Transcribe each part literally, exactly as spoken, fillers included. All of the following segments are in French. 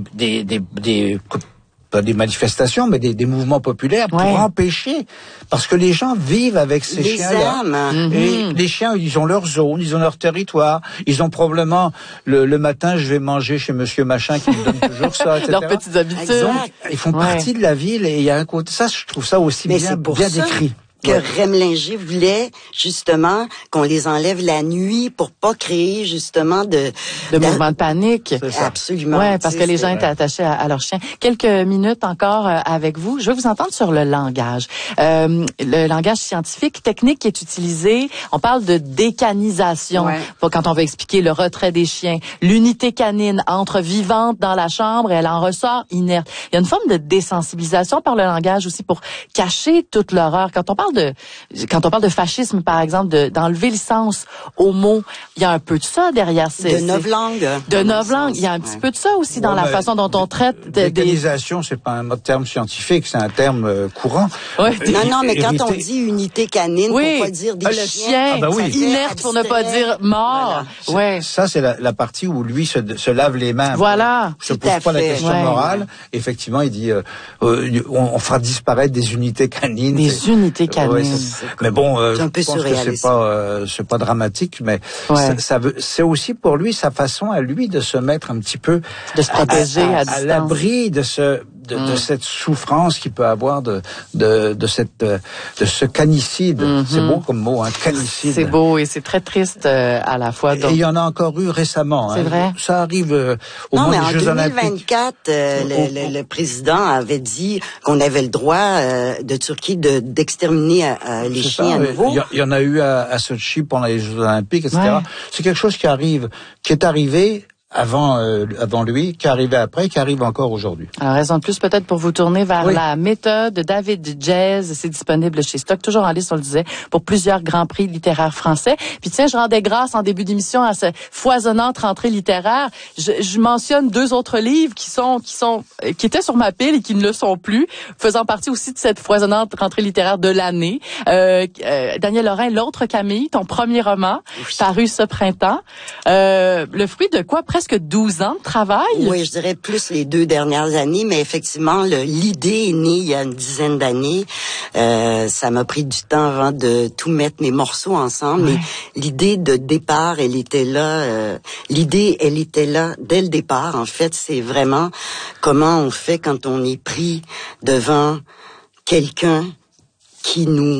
des, des, des pas des manifestations, mais des, des mouvements populaires pour ouais. empêcher, parce que les gens vivent avec ces les chiens-là. Mm-hmm. Et les chiens, ils ont leur zone, ils ont leur territoire, ils ont probablement, le, le matin, je vais manger chez monsieur machin qui me donne toujours ça, et cetera. Leurs petites habitudes. Donc, ils font ouais. partie de la ville et il y a un côté, ça, je trouve ça aussi mais bien, bien ça. décrit. Que ouais. Remlinger voulait justement qu'on les enlève la nuit pour pas créer justement de de mouvements de panique. Absolument. Ouais, parce que les gens étaient attachés à, à leurs chiens. Quelques minutes encore euh, avec vous. Je veux vous entendre sur le langage. Euh, le langage scientifique, technique qui est utilisé. On parle de décanisation ouais. pour quand on veut expliquer le retrait des chiens. L'unité canine entre vivante dans la chambre et elle en ressort inerte. Il y a une forme de désensibilisation par le langage aussi pour cacher toute l'horreur. Quand on parle de quand on parle de fascisme, par exemple, de, d'enlever le sens aux mots, il y a un peu de ça derrière. C'est, de novlangue. De novlangue. Il y a un petit ouais. peu de ça aussi ouais, dans la façon dont on traite. De, décanisation, des... c'est pas un terme scientifique, c'est un terme euh, courant. Ouais. Non, non, mais quand on dit unité canine, oui. pour pas dire des le chiens, chien ah bah oui. inerte pour ne pas dire mort. Voilà. Ouais. Ça, c'est la, la partie où lui se, se lave les mains. Voilà. Je ne pose pas fait. la question ouais. morale. Effectivement, il dit, euh, euh, on, on fera disparaître des unités canines. Des c'est... unités canines. Ouais, mais bon, euh, c'est un peu je pense que c'est pas, euh, c'est pas dramatique, mais ouais. ça, ça veut, c'est aussi pour lui sa façon à lui de se mettre un petit peu de se protéger à, à, à, à l'abri de ce de, mm. de cette souffrance qu'il peut avoir de de de cette de ce canicide. Mm-hmm. C'est beau comme mot, un hein, canicide. C'est beau et c'est très triste euh, à la fois. Donc... Et il y en a encore eu récemment. C'est hein. vrai. Ça arrive euh, au non, moment mais des Jeux en deux mille vingt-quatre, euh, Olympiques. le, le, le président avait dit qu'on avait le droit euh, de Turquie de d'exterminer euh, les c'est chiens ça, à nouveau. Il y, y en a eu à, à Sochi pendant les Jeux Olympiques, et cetera. Ouais. C'est quelque chose qui arrive, qui est arrivé avant euh, avant lui, qui est arrivé après, qui arrive encore aujourd'hui. Alors, raison de plus peut-être pour vous tourner vers oui. la méthode de David Jazz. C'est disponible chez Stock, toujours en liste, on le disait, pour plusieurs grands prix littéraires français. Puis tiens, je rendais grâce en début d'émission à cette foisonnante rentrée littéraire. Je, je mentionne deux autres livres qui sont qui sont qui étaient sur ma pile et qui ne le sont plus, faisant partie aussi de cette foisonnante rentrée littéraire de l'année. Euh, euh, Daniel Lorrain, L'autre Camille, ton premier roman, oui. paru ce printemps. Euh, le fruit de quoi? Presque douze ans de travail? Oui, je dirais plus les deux dernières années, mais effectivement, le, l'idée est née il y a une dizaine d'années. Euh, ça m'a pris du temps avant de tout mettre mes morceaux ensemble, ouais. mais l'idée de départ, elle était là. Euh, l'idée, elle était là dès le départ. En fait, c'est vraiment comment on fait quand on est pris devant quelqu'un qui nous,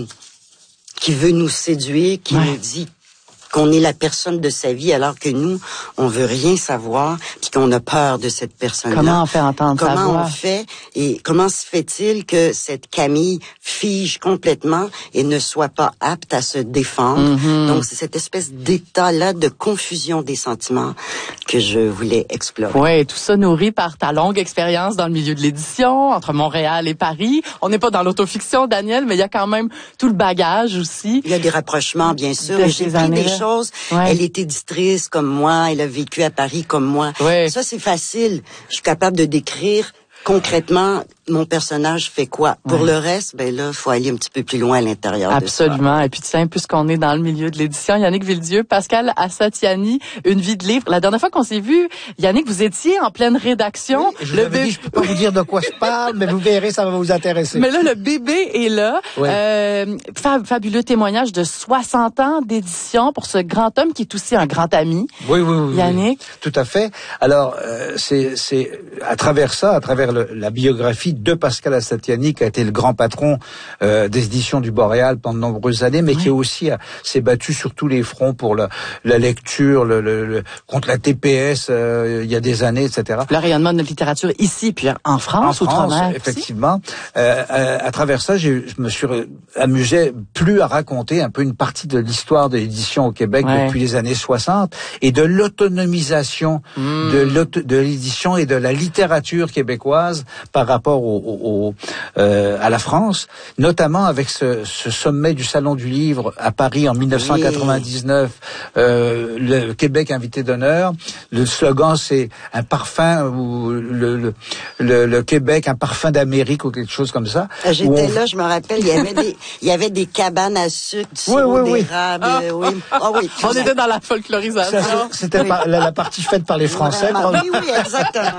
qui veut nous séduire, qui ouais. nous dit qu'on est la personne de sa vie alors que nous, on veut rien savoir puis qu'on a peur de cette personne-là. Comment on fait entendre comment sa voix? Comment on fait et comment se fait-il que cette Camille fige complètement et ne soit pas apte à se défendre? Mm-hmm. Donc, c'est cette espèce d'état-là de confusion des sentiments que je voulais explorer. Oui, tout ça nourri par ta longue expérience dans le milieu de l'édition, entre Montréal et Paris. On n'est pas dans l'autofiction, Daniel, mais il y a quand même tout le bagage aussi. Il y a des rapprochements, bien sûr. Et j'ai pris des choses. Ouais. Elle est éditrice comme moi, elle a vécu à Paris comme moi. Ouais. Ça, c'est facile. Je suis capable de décrire concrètement mon personnage fait quoi. Pour ouais. le reste, ben là, faut aller un petit peu plus loin à l'intérieur. Absolument. De ça. Et puis tiens, puisqu'on est dans le milieu de l'édition, Yannick Villedieu, Pascal Assatiani, Une vie de livre. La dernière fois qu'on s'est vu, Yannick, vous étiez en pleine rédaction. Oui, je vous avais dit, je peux pas vous dire de quoi je parle, mais vous verrez, ça va vous intéresser. Mais là, le bébé est là. Oui. Euh, fab- fabuleux témoignage de soixante ans d'édition pour ce grand homme qui est aussi un grand ami. Oui, oui, oui. Yannick. Oui. Tout à fait. Alors, euh, c'est, c'est à travers ça, à travers le, la biographie de Pascal Assatiani, qui a été le grand patron euh, des éditions du Boréal pendant de nombreuses années, mais oui. qui aussi a, s'est battu sur tous les fronts pour la, la lecture, le, le, le, contre la T P S euh, il y a des années, et cetera. Le rayonnement de la littérature ici, puis en France, en France, outre-mer, effectivement. Euh, à, à travers ça, j'ai, je me suis amusé plus à raconter un peu une partie de l'histoire de l'édition au Québec ouais. depuis les années soixante et de l'autonomisation mmh. de, l'auto, de l'édition et de la littérature québécoise par rapport au, au, au Euh, à la France, notamment avec ce, ce sommet du Salon du Livre à Paris en dix-neuf cent quatre-vingt-dix-neuf, oui. euh, le Québec invité d'honneur. Le slogan, c'est un parfum ou le, le, le, le Québec, un parfum d'Amérique ou quelque chose comme ça. J'étais on... là, je me rappelle, il y avait des, il y avait des cabanes à sucre, du sirop oui, oui, d'érable. Ah, oui. Ah, oui. On était dans la folklorisation. Ça, c'était oui. par, la, la partie faite par les Français. Vraiment, oui, oui, exactement.